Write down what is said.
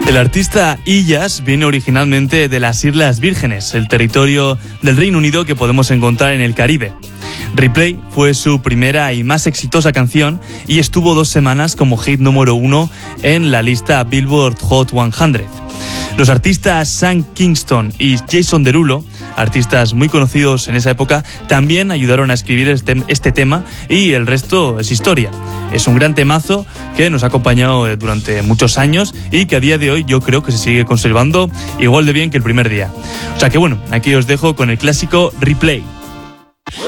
El artista Illaz viene originalmente de las Islas Vírgenes, el territorio del Reino Unido que podemos encontrar en el Caribe. Replay fue su primera y más exitosa canción y estuvo 2 semanas como hit número 1 en la lista Billboard Hot 100. Los artistas Sam Kingston y Jason Derulo, artistas muy conocidos en esa época, también ayudaron a escribir este tema y el resto es historia. Es un gran temazo que nos ha acompañado durante muchos años y que a día de hoy yo creo que se sigue conservando igual de bien que el primer día. O sea que bueno, aquí os dejo con el clásico Replay.